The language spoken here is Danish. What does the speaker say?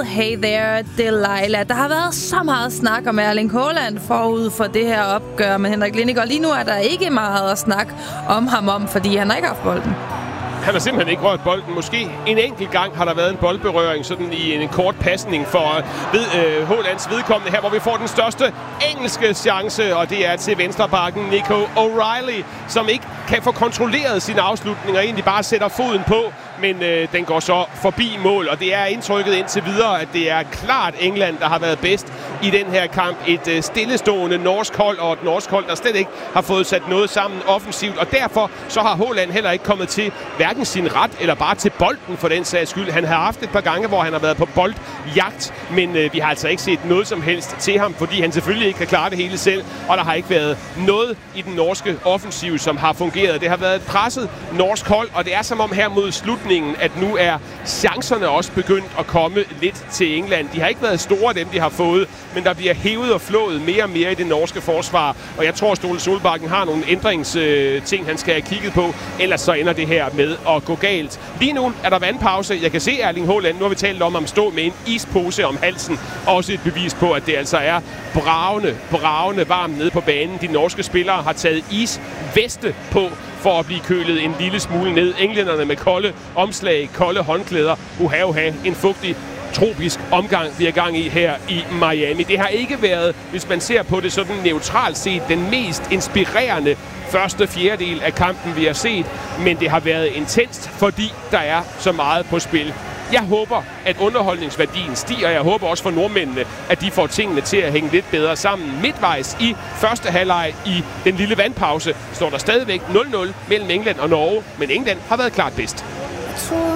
med Hey There, Delilah. Der har været så meget snak om Erling Haaland forud for det her opgør med Henrik Lindegaard, og lige nu er der ikke meget at snakke om ham om, fordi han har ikke haft bolden. Han har simpelthen ikke rørt bolden. Måske en enkelt gang har der været en boldberøring sådan i en kort pasning for Haalands vedkommende her, hvor vi får den største engelske chance, og det er til venstrebacken Nico O'Reilly, som ikke kan få kontrolleret sin afslutning og egentlig bare sætter foden på, men den går så forbi mål, og det er indtrykket indtil videre, at det er klart England, der har været bedst i den her kamp. Et stillestående norsk hold, og et norsk hold, der slet ikke har fået sat noget sammen offensivt, og derfor så har Haaland heller ikke kommet til hverken sin ret eller bare til bolden for den sags skyld. Han har haft et par gange, hvor han har været på boldjagt, men vi har altså ikke set noget som helst til ham, fordi han selvfølgelig ikke kan klare det hele selv, og der har ikke været noget i den norske offensiv, som har fungeret. Det har været et presset norsk hold, og det er som om her mod slutningen, at nu er chancerne også begyndt at komme lidt til England. De har ikke været store, dem de har fået, men der bliver hævet og flået mere og mere i det norske forsvar, og jeg tror, at Ståle Solbakken har nogle ændringsting, han skal have kigget på, ellers så ender det her med at gå galt. Lige nu er der vandpause. Jeg kan se Erling Haaland, nu har vi talt om ham stå med en ispose om halsen. Også et bevis på, at det altså er bravende varmt nede på banen. De norske spillere har taget isveste på for at blive kølet en lille smule ned. Englænderne med kolde omslag, kolde håndklæder. Uha, en fugtig tropisk omgang, vi er gang i her i Miami. Det har ikke været, hvis man ser på det sådan neutralt set, den mest inspirerende første fjerdedel af kampen, vi har set, men det har været intenst, fordi der er så meget på spil. Jeg håber, at underholdningsværdien stiger, og jeg håber også for nordmændene, at de får tingene til at hænge lidt bedre sammen. Midtvejs i første halvleg i den lille vandpause står der stadigvæk 0-0 mellem England og Norge, men England har været klart bedst.